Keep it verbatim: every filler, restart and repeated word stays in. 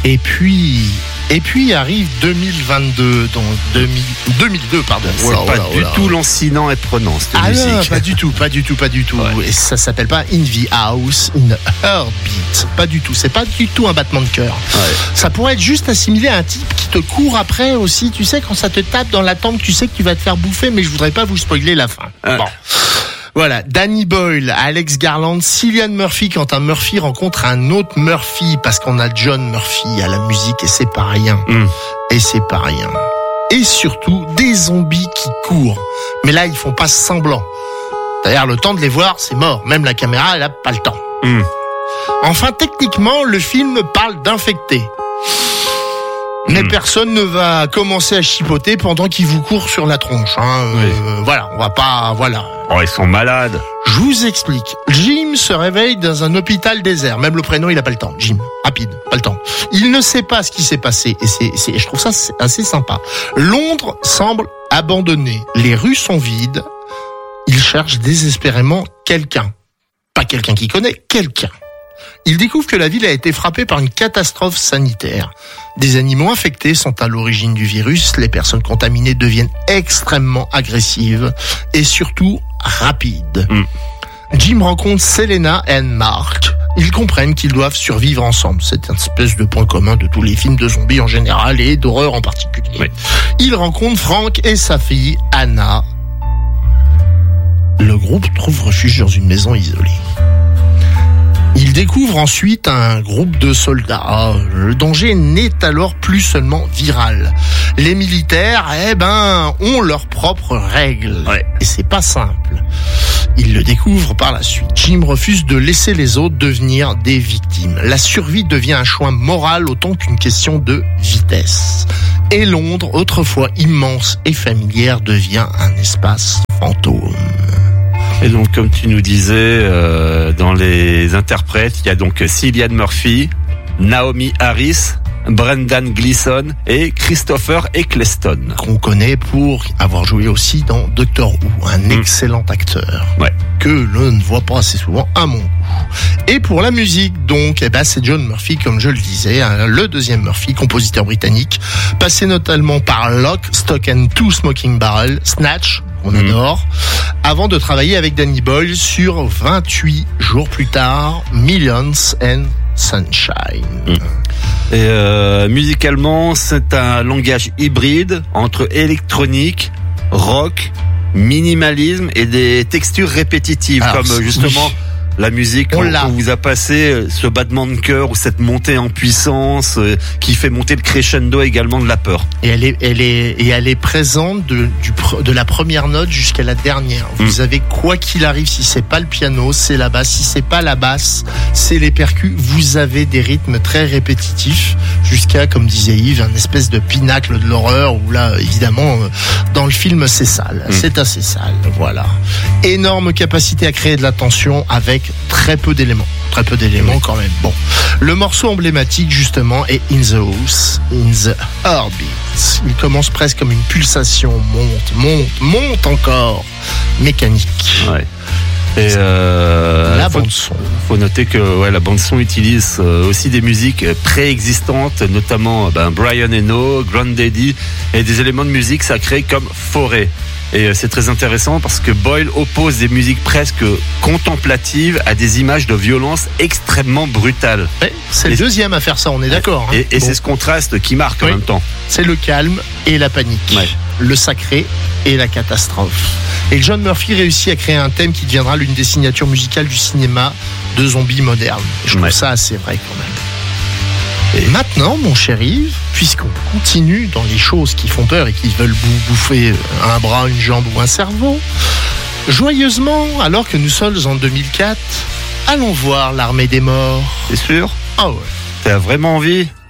Et puis, et puis arrive deux mille vingt-deux, donc deux mille, deux mille deux, pardon. C'est Voilà, pas voilà, du voilà. tout lancinant et prenant, cette Ah musique. non, pas du tout, pas du tout, pas du tout. Ouais. Et ça s'appelle pas In the House, in a Heartbeat. Pas du tout. C'est pas du tout un battement de cœur. Ouais. Ça pourrait être juste assimilé à un type qui te court après aussi. Tu sais, quand ça te tape dans la tempe, tu sais que tu vas te faire bouffer, mais je voudrais pas vous spoiler la fin. Ouais. Bon. Voilà, Danny Boyle, Alex Garland, Cillian Murphy, quand un Murphy rencontre un autre Murphy, parce qu'on a John Murphy à la musique et c'est pas rien. Mm. Et c'est pas rien. Et surtout, des zombies qui courent. Mais là, ils font pas semblant. D'ailleurs, le temps de les voir, c'est mort. Même la caméra, elle a pas le temps. Mm. Enfin, techniquement, le film parle d'infectés. Mais Mm. personne ne va commencer à chipoter pendant qu'il vous court sur la tronche. Hein. Oui. Euh, voilà, on va pas... Voilà. Oh, ils sont malades. Je vous explique. Jim se réveille dans un hôpital désert. Même le prénom, il a pas le temps. Jim. Rapide. Pas le temps. Il ne sait pas ce qui s'est passé. Et c'est, c'est, je trouve ça assez sympa. Londres semble abandonné. Les rues sont vides. Il cherche désespérément quelqu'un. Pas quelqu'un qu'il connaît, quelqu'un. Il découvre que la ville a été frappée par une catastrophe sanitaire. Des animaux infectés sont à l'origine du virus, les personnes contaminées deviennent extrêmement agressives et surtout rapides. Mm. Jim rencontre Selena et Mark. Ils comprennent qu'ils doivent survivre ensemble. C'est une espèce de point commun de tous les films de zombies en général et d'horreur en particulier. Oui. Il rencontre Frank et sa fille Anna. Le groupe trouve refuge dans une maison isolée. Il découvre ensuite un groupe de soldats. Le danger n'est alors plus seulement viral. Les militaires, eh ben, ont leurs propres règles. Ouais. Et c'est pas simple. Il le découvre par la suite. Jim refuse de laisser les autres devenir des victimes. La survie devient un choix moral autant qu'une question de vitesse. Et Londres, autrefois immense et familière, devient un espace fantôme. Et donc, comme tu nous disais, euh, dans les interprètes, il y a donc Cillian Murphy, Naomi Harris, Brendan Gleeson et Christopher Eccleston. Qu'on connaît pour avoir joué aussi dans Doctor Who, un excellent acteur. Ouais. Que l'on ne voit pas assez souvent à mon goût. Et pour la musique, donc, eh ben, c'est John Murphy, comme je le disais, hein, le deuxième Murphy, compositeur britannique, passé notamment par Lock, Stock and Two Smoking Barrels, Snatch, on Mmh. adore, avant de travailler avec Danny Boyle sur vingt-huit jours plus tard, Millions and Sunshine. Mmh. Et euh, musicalement, c'est un langage hybride entre électronique, rock, minimalisme et des textures répétitives, Alors, comme justement oui. la musique On où l'a. on vous a passé ce battement de cœur ou cette montée en puissance euh, qui fait monter le crescendo également de la peur. Et elle est, elle est, et elle est présente de, du, pre- de la première note jusqu'à la dernière. Vous Mm. avez quoi qu'il arrive, si c'est pas le piano, c'est la basse. Si c'est pas la basse, c'est les percus. Vous avez des rythmes très répétitifs jusqu'à, comme disait Yves, un espèce de pinacle de l'horreur où là, évidemment, euh, dans le film, c'est sale. Mm. C'est assez sale. Voilà. Énorme capacité à créer de la tension avec très peu d'éléments. Très peu d'éléments quand même. Bon. Le morceau emblématique, justement, est In the House, In the Heartbeat. Il commence presque comme une pulsation, monte, monte, monte encore, mécanique. Ouais. Et euh, La faut, bande son. faut noter que ouais, la bande son utilise euh, aussi des musiques préexistantes, notamment ben, Brian Eno, Grandaddy et des éléments de musique sacrés comme Forêt. Et euh, c'est très intéressant parce que Boyle oppose des musiques presque contemplatives à des images de violence extrêmement brutales. Ouais, c'est le Et- deuxième à faire ça, on est d'accord. hein. Et, et Bon, c'est ce contraste qui marque en Oui. même temps. c'est le calme et la panique. Ouais. Le sacré et la catastrophe. Et John Murphy réussit à créer un thème qui deviendra l'une des signatures musicales du cinéma de zombies moderne. Et je trouve Ouais. ça assez vrai quand même. Et maintenant, mon cher Yves, puisqu'on continue dans les choses qui font peur et qui veulent bou- bouffer un bras, une jambe ou un cerveau, joyeusement, alors que nous sommes en deux mille quatre, allons voir l'Armée des Morts. C'est sûr? Ah ouais. T'as vraiment envie?